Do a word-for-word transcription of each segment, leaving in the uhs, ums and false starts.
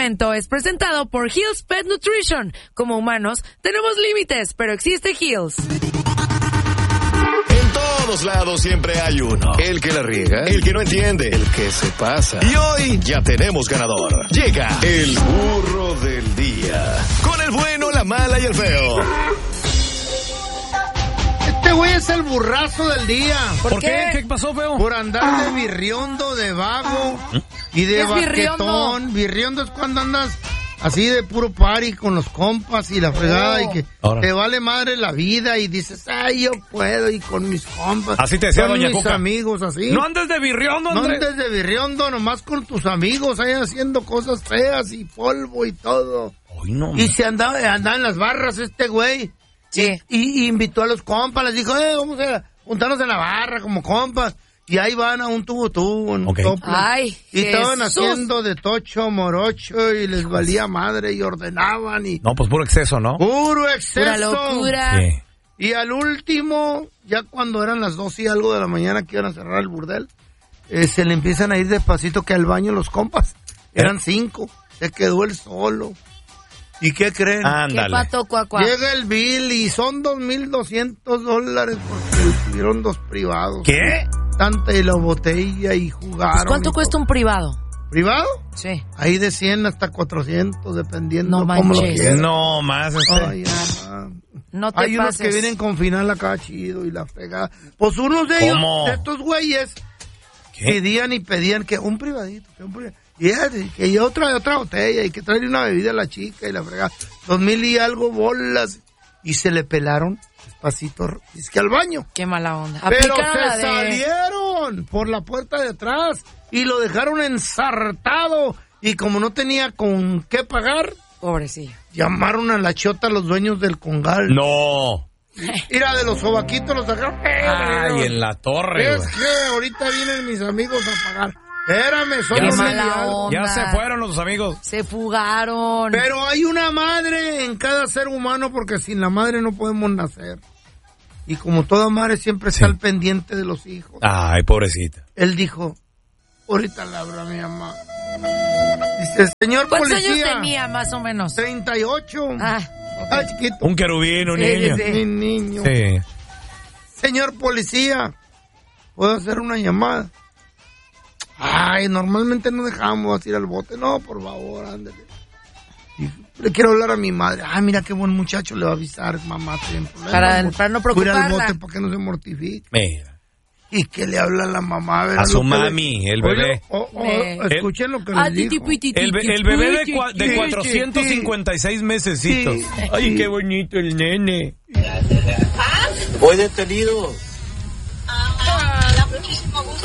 segmento es presentado por Hills Pet Nutrition. Como humanos, tenemos límites, pero existe Hills. En todos lados siempre hay uno. El que la riega, el que no entiende, el que se pasa. Y hoy ya tenemos ganador. Llega el burro del día. Con el bueno, la mala y el feo. Este güey es el burrazo del día. ¿Por, ¿Por qué? qué? ¿Qué pasó, feo? Por andar de birriondo, de vago y de baquetón. Birriondo es cuando andas así de puro party con los compas y la fregada oh. y que Ahora. te vale madre la vida y dices, ay, yo puedo y con mis compas. Así te decía con doña mis Cuca. amigos, así. No andes de birriondo, No Andrés. andes de birriondo, nomás con tus amigos ahí haciendo cosas feas y polvo y todo. Ay, no, y se andaba, andaba en las barras este güey. Sí. Y, y invitó a los compas, les dijo, eh, vamos a juntarnos en la barra como compas. Y ahí van a un tubo tubo, un okay. tople. Ay, y estaban Jesús. haciendo de tocho, morocho, y les valía madre, y ordenaban, y... No, pues puro exceso, ¿no? Puro exceso. Pura locura. Sí. Y al último, ya cuando eran las dos y algo de la mañana que iban a cerrar el burdel, eh, se le empiezan a ir despacito que al baño los compas. Eran ¿Eh? cinco. Se quedó él solo. ¿Y qué creen? Ándale. ¿Qué pato, cuá, cuá? Llega el bill y son dos mil doscientos dólares porque tuvieron dos privados. ¿Qué? Tanta y la botella y jugaron. Pues ¿cuánto cuesta un privado? ¿Privado? Sí. Ahí de cien hasta cuatrocientos, dependiendo No cómo lo manches. quieras. No, más. Este. Ay, mamá. No te Hay unos pases. que vienen con final acá chido y la fregada. Pues unos de ellos, ¿Cómo? de estos güeyes, ¿Qué? pedían y pedían que un privadito, que un privadito. Y ya, que y otra, otra botella y que traerle una bebida a la chica y la fregada. Dos mil y algo bolas. Y se le pelaron despacito, es que al baño. Qué mala onda. Pero Aplicaron se la de... salieron por la puerta de atrás y lo dejaron ensartado. Y como no tenía con qué pagar, Pobrecillo. llamaron a la chota los dueños del congal. No. Mira, de los sobaquitos los sacaron. Ay, en la torre, Es güey. que ahorita vienen mis amigos a pagar. Espérame, son Ya los se- mala onda. Ya se fueron los amigos. Se fugaron. Pero hay una madre en cada ser humano porque sin la madre no podemos nacer. Y como toda madre siempre está Sí. al pendiente de los hijos. Ay, pobrecita. Él dijo, ahorita le hablo a mi mamá. Dice, señor ¿Cuántos policía. años tenía, más o menos? treinta y ocho. Ah, Ah, chiquito. Un querubín, un Sí, niño. sí, sí. Mi niño. Sí. Señor policía, ¿puedo hacer una llamada? Ay, normalmente no dejamos ir al bote. No, por favor, ándale. Y le quiero hablar a mi madre. Ay, mira qué buen muchacho, le va a avisar, mamá. Tiene problemas. Para- para no Voy a ir al preocuparla. bote para que no se mortifique. Mira. Y que le habla a la mamá. ver A lo su que mami, le... el bebé. Oye, oh, oh, Eh. escuchen lo que Ah, le dijo. titi, piti, El, be- titi, el bebé de, piti, cua- de sí, cuatrocientos cincuenta y seis mesecitos. Sí. Ay, Sí. qué bonito el nene. Voy detenido. Ah, me da muchísimo gusto.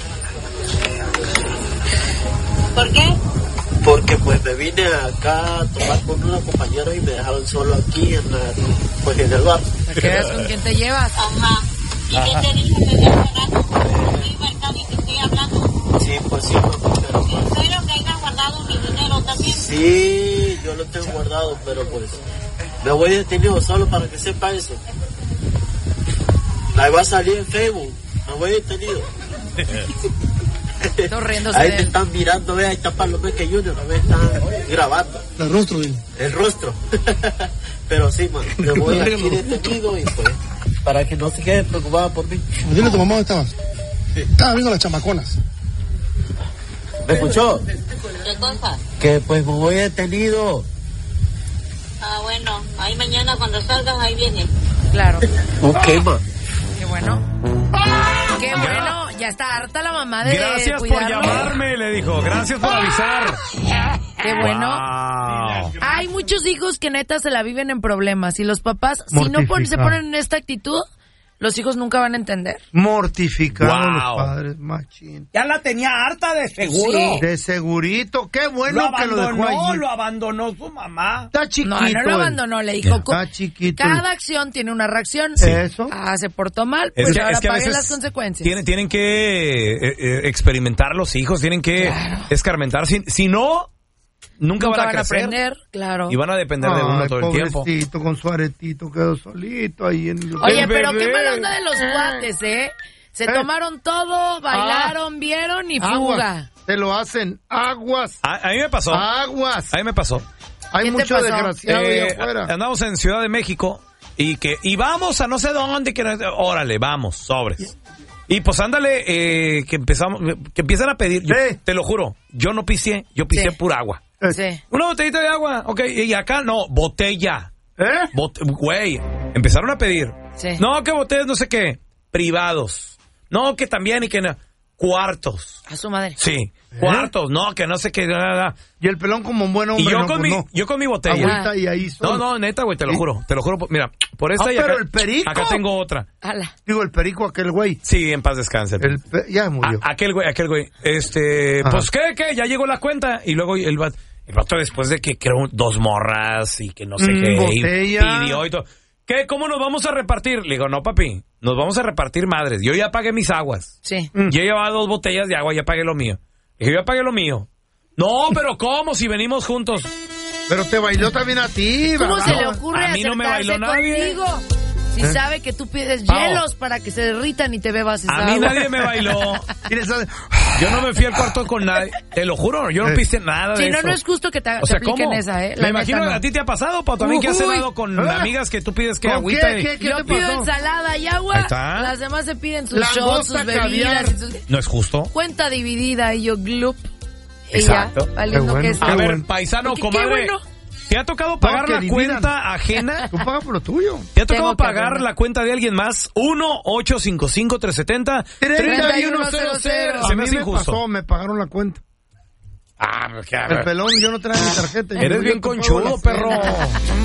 ¿Por qué? Porque pues me vine acá a tomar con una compañera y me dejaron solo aquí en, la, pues, en el bar. Para que veas con quién te llevas. Ajá. ¿Y qué te dije desde hace rato? Estoy marcado y te estoy hablando. Sí, pues sí, mamá, pero pues, Espero que hayas guardado mi dinero también. sí, yo lo tengo guardado, pero pues me voy detenido solo para que sepa eso. Ahí va a salir en Facebook, me voy detenido. Estoy riéndose Ahí de te él. están mirando, ve, ahí está Palomeque Junior, a ver, están grabando. El rostro, dile. El rostro. Pero sí, man, me voy aquí detenido y pues, para que no se quede preocupada por mí. Dile a tu mamá dónde estabas. Estaba viendo las chamaconas. ¿Me escuchó? ¿Qué cosa? Que pues me voy detenido. Ah, bueno. Ahí mañana cuando salgas, ahí viene. Claro. Ok, man. Qué bueno. Qué bueno. Ya está harta la mamá de Gracias por cuidarlo. llamarme, le dijo. Gracias por avisar. Qué bueno. Wow. Hay muchos hijos que neta se la viven en problemas y los papás, si no pon- se Mortificado. ponen en esta actitud, los hijos nunca van a entender. Mortificados Wow. los padres, machín. Ya la tenía harta de seguro. Sí. De segurito, qué bueno Lo que lo dejó abandonó, allí. lo abandonó su mamá. Está chiquito. No, no lo él. abandonó, le dijo, Está chiquito. cada acción tiene una reacción. Eso. Ah, se portó mal, Es pues que, ahora es que a paguen veces las consecuencias. Tienen, tienen que eh, eh, experimentar los hijos, tienen que escarmentar. Si, si no, nunca, Nunca van a van a crecer. aprender, claro. Y van a depender de uno Ay, todo el tiempo. pobrecito, con su aretito, quedó solito ahí en el... Oye, el pero qué bebé. mala onda de los cuates, ¿eh? Se Eh. tomaron todo, bailaron, vieron y fuga. Aguas. Te lo hacen. Aguas. A, a mí me pasó. Aguas. A mí me pasó. Hay ¿Qué te mucho pasó? desgraciado Eh, ahí afuera. andamos en Ciudad de México y que y vamos a no sé dónde, que no- órale, vamos, sobres. Y pues ándale, eh, que empezamos, que empiezan a pedir, yo, Sí. te lo juro, yo no pisé, yo pisé Sí. pura agua. Sí. Una botellita de agua, ok, y acá no, botella. ¿Eh? Bot- Güey, empezaron a pedir. Sí. No, que botellas, no sé qué, privados. No, que también y que no. Cuartos. A su madre. Sí, cuartos, no, que no sé qué. na, na, na. Y el pelón como un buen hombre. Y yo no, con pues mi, no. yo con mi botella. Agüita y ahí No, solo. no, neta, güey, te lo Sí. juro, te lo juro. Mira, por esta Ah, y pero acá, el perico. acá tengo otra. Ala. Digo, el perico aquel güey. Sí, en paz descanse. El pe- ya murió. A- aquel güey, aquel güey. Este, Ajá. pues, ¿qué, qué? Ya llegó la cuenta. Y luego el vato, el vato después de que creo dos morras y que no sé Mm, qué. y botella. pidió y todo. ¿Qué? ¿Cómo nos vamos a repartir? Le digo, no, papi, nos vamos a repartir madres. Yo ya pagué mis aguas. Sí. Mm. Yo llevaba dos botellas de agua, ya pagué lo mío. Dije, yo ya pagué lo mío. No, pero ¿cómo? Si venimos juntos. Pero te bailó también a ti, ¿Cómo ¿verdad? se le ocurre A mí no me acercarse bailó nadie. contigo? Si ¿Eh? sabe que tú pides Pao. hielos para que se derritan y te bebas esa A mí agua. nadie me bailó. ¿Quién sabe? Yo no me fui al cuarto con nadie. Te lo juro, yo no Eh. pise nada de Si no, eso. no es justo que te, O te sea, apliquen ¿cómo? esa, ¿eh? Me La imagino neta, que no. a ti te ha pasado, Pau, también que has Uy. cenado con ¿Ah? amigas que tú pides que ¿Con agüita qué? y... ¿Qué? ¿Qué Yo te pido pasó? ensalada y agua. Ahí está. Las demás se piden sus Langosta, shots, sus bebidas. caviar. y sus- No es justo. Cuenta dividida y yo glup. Y Exacto. ya, valiendo Qué bueno. que es. A Qué ver, bueno. paisano, Porque qué comadre, bueno. ¿te ha tocado pagar que la dividan. cuenta ajena? Tú pagas por lo tuyo. ¿Te ha tocado Tengo que pagar hacerlo. la cuenta de alguien más? uno ocho cinco cinco tres siete cero treinta y uno cero cero. A Se mí me hace me injusto. pasó, me pagaron la cuenta. Ah, pero qué, a El ver. pelón, yo no traía mi tarjeta. Eres Yo bien te pago conchudo, la perro. cena.